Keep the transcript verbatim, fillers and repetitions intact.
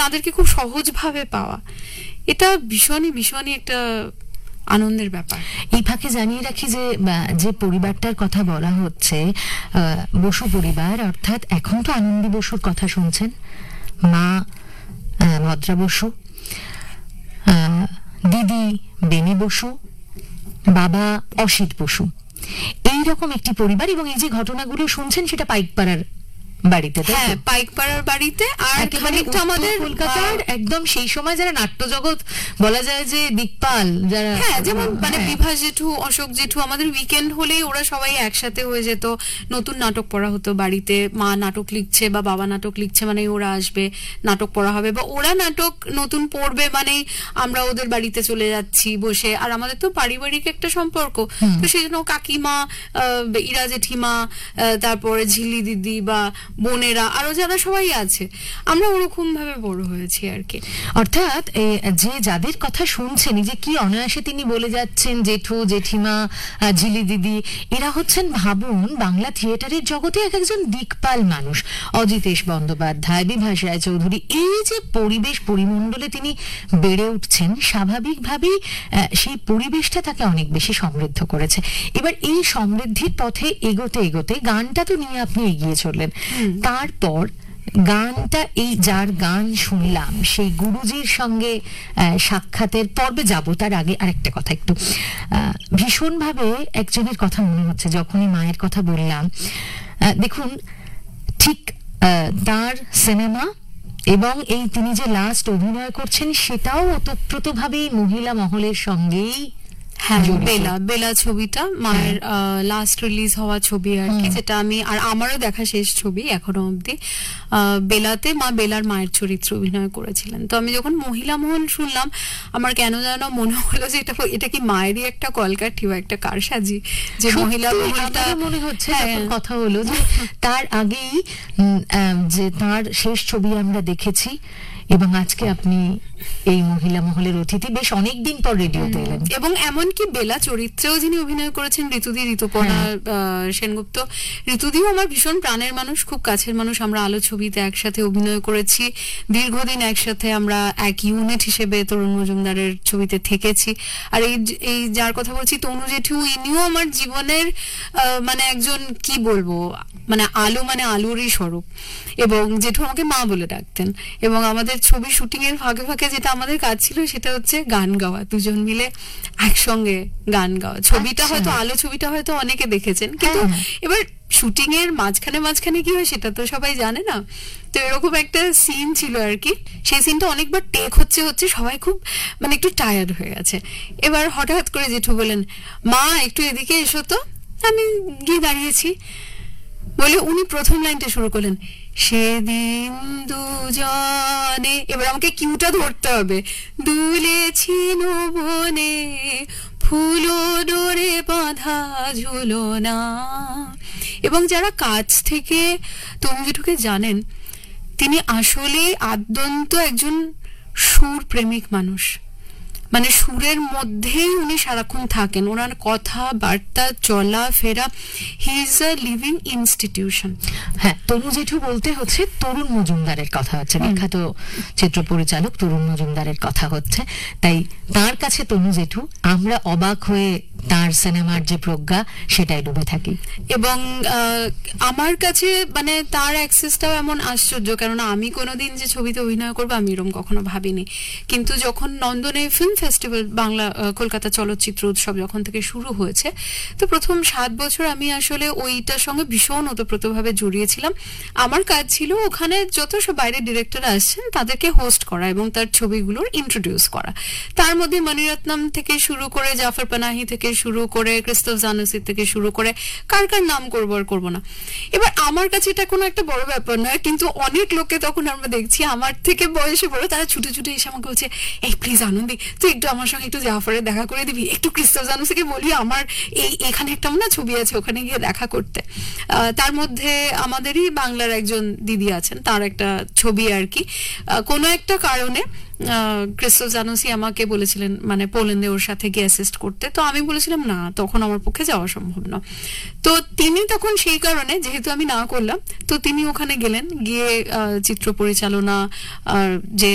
তাদেরকে খুব সহজভাবে পাওয়া, এটা ভীষণই ভীষণই একটা আনন্দের ব্যাপার। এই ফাঁকে জানিয়ে রাখি যে যে পরিবারটার কথা বলা হচ্ছে বসু পরিবার, অর্থাৎ এখন তো আনন্দী বসুর কথা শুনছেন, মা ভদ্রা বসু, দিদি বেনি বসু, বাবা অসিত বসু, এইরকম একটি পরিবার। এবং এই যে ঘটনাগুলো শুনছেন সেটা পাইকপাড়ার বাড়িতে, হ্যাঁ পাইকপাড়ার বাড়িতে। আর একেবারে আমাদের কলকাতার একদম সেই সময় যারা নাট্য জগৎ বলা যায় যে দিকপাল যারা, হ্যাঁ যেমন মানে বিভা জেঠু, অশোক জেঠু, আমাদের উইকেন্ড হলেই ওরা সবাই একসাথে হয়ে যেত, নতুন নাটক পড়া হতো বাড়িতে, মা নাটক লিখছে বা বাবা নাটক লিখছে মানে ওরা আসবে, নাটক পড়া হবে, বা ওরা নাটক নতুন পড়বে মানে আমরা ওদের বাড়িতে চলে যাচ্ছি বসে। আর আমাদের তো পারিবারিক একটা সম্পর্ক, তো সেই জন্য কাকিমা, ইরা জেঠিমা, তারপরে ঝিলি দিদি বা বোনেরা আরো যারা সবাই আছে, আমরা ওরকম ভাবে বড় হয়েছি আর কি। অর্থাৎ যে যাদের কথা শুনছেন, যে কি অনায়াসে তিনি বলে যাচ্ছেন জেঠু জেঠিমা ঝিলি দিদি, এরা হচ্ছেন ভাবুন বাংলা থিয়েটারের জগতে এক একজন দিকপাল মানুষ। অজিতেশ বন্দ্যোপাধ্যায়, বিভাস রায় চৌধুরী, এই যে পরিবেশ পরিমণ্ডলে তিনি বেড়ে উঠছেন, স্বাভাবিকভাবেই সেই পরিবেশটা তাকে অনেক বেশি সমৃদ্ধ করেছে। এবার এই সমৃদ্ধির পথে এগোতে এগোতে গানটা তো নিয়ে আপনি এগিয়ে চললেন, তারপর গানটা, এই যার গান শুনলাম সেই গুরুজির সঙ্গে সাক্ষাতের পর্বে যাব, তার আগে আরেকটা কথা, একটু ভীষণভাবে একজনের কথা মনে হচ্ছে যখনই মায়ের কথা বললাম। দেখুন ঠিক তার সিনেমা এবং এই তিনি যে লাস্ট অভিনয় করছেন সেটাও ওতপ্রোতভাবেই মহিলা মহলের সঙ্গেই। হ্যাঁ বেলা, বেলা ছবিটা মায়ের লাস্ট রিলিজ হওয়া ছবি আর কি, যেটা আমি আর আমারও দেখা শেষ ছবি এখনো অব্দি। বেলাতে মা বেলার মায়ের চরিত্রে অভিনয় করেছিলেন। তো আমি যখন মহিলা মহল শুনলাম, আমার কেন যেন মনে হলো যে এটা এটা কি মায়েরই একটা কলকাঠি বা একটা কারসাজি, যে মহিলা মহলটা মনে হচ্ছে। কথা হলো যে তার আগেই যে তার শেষ ছবি আমরা দেখেছি এবং আজকে আপনি এই মহিলা মহলের অতিথি, বেশ অনেকদিন পর রেডিওতে এলেন। এবং এমনকি বেলা চরিত্রেও যিনি অভিনয় করেছেন ঋতুদি, ঋতুপর্ণা সেনগুপ্ত। ঋতুদিও আমার ভীষণ প্রাণের মানুষ, খুব কাছের মানুষ। আমরা আলো ছবিতে একসাথে অভিনয় করেছি, দীর্ঘদিন একসাথে আমরা এক ইউনিট হিসেবে তরুণ মজুমদারের ছবিতে থেকেছি। আর এই এই যার কথা বলছি তনু জেঠু, ইনিও আমার জীবনের মানে একজন কি বলবো, মানে আলো, মানে আলোরই স্বরূপ। এবং জেঠু আমাকে মা বলে ডাকতেন। এবং আমাদের ছবি শুটিং এর ফাঁকে ফাঁকে যেটা আমাদের কাজ ছিল সেটা হচ্ছে গান গাওয়া, দুজন মিলে একসঙ্গে গান গাওয়া। ছবিটা হয়তো, আলো ছবিটা হয়তো অনেকে দেখেছেন, কিন্তু এবার শুটিং এর মাঝখানে মাঝখানে কি হয় সেটা তো সবাই জানে না। তো এরকম একটা সিন ছিল আর কি, সেই সিনটা অনেকবার টেক হচ্ছে হচ্ছে সবাই খুব মানে একটু টায়ার্ড হয়ে গেছে। এবার হঠাৎ করে জেঠু বলেন, মা একটু এদিকে এসো তো। আমি গিয়ে দাঁড়িয়েছি, বলে উনি প্রথম লাইনটা শুরু করলেন, সেদিন দুজনে, এবার আমাকে কিউটা ধরতে হবে, দুলেছি বনে ফুলো ডোরে বাঁধা ঝুলনা। এবং যারা কাছ থেকে তনু জেঠুকে জানেন, তিনি আসলে আদ্যন্ত একজন সুর প্রেমিক মানুষ। মানে সুরের মধ্যেই উনি সারাক্ষণ থাকেন, ওনার কথা বার্তা চলা ফেরা, he is a living institution. হ্যাঁ, তনু জেঠু বলতে হচ্ছে তরুণ মজুমদারের কথা হচ্ছে, বিখ্যাত চিত্র পরিচালক তরুণ মজুমদারের কথা হচ্ছে। তাই তার কাছে তনু জেঠু, আমরা অবাক হয়ে তার সিনেমার যে প্রজ্ঞা সেটাই ডুবে থাকি। এবং আমার কাছে মানে তার অ্যাক্সেসটাও এমন আশ্চর্য, কেননা আমি কোনোদিন যে ছবিতে অভিনয় করবো আমি এরকম কখনো ভাবিনি। কিন্তু যখন নন্দনে ফিল্ম ফেস্টিভ্যাল, বাংলা কলকাতা চলচ্চিত্র উৎসব যখন থেকে শুরু হয়েছে, তো প্রথম সাত বছর আমি আসলে ওইটার সঙ্গে ভীষণ ওতপ্রোতভাবে জড়িয়েছিলাম। আমার কাজ ছিল ওখানে যত সব বাইরের ডিরেক্টর আসছেন তাদেরকে হোস্ট করা এবং তার ছবিগুলোর ইন্ট্রোডিউস করা। তার মধ্যে মণিরত্নম থেকে শুরু করে, জাফর পানাহি থেকে শুরু করে, ক্রিস্টোফ জানুসি থেকে শুরু করে, কার কার নাম করবো আর করবো না। এবার আমার কাছে এটা কোনো একটা বড় ব্যাপার নয়, কিন্তু অনেক লোককে তখন আমরা দেখছি আমার থেকে বয়সে বড়, তারা ছুটে ছুটে এসে আমাকে বলছে, এই প্লিজ আনন্দী তুই একটু আমার সঙ্গে একটু জাফরের দেখা করে দিবি, একটু ক্রিস্টোফ জানুসিকে বলি আমার এই এখানে একটা না ছবি আছে, ওখানে গিয়ে দেখা করতে। তার মধ্যে আমাদেরই বাংলার একজন দিদি আছেন, তার একটা ছবি আর কি কোনো একটা কারণে ক্রিস্টোফ জানুসি আমাকে বলেছিলেন মানে পোল্যান্ডে ওর সাথে গিয়ে অ্যাসিস্ট করতে। তো আমি বলেছিলাম না, তখন আমার পক্ষে যাওয়া সম্ভব না। তো তিনি তখন সেই কারণে, যেহেতু আমি না করলাম, তো তিনি ওখানে গেলেন, গিয়ে চিত্র পরিচালনা আর যে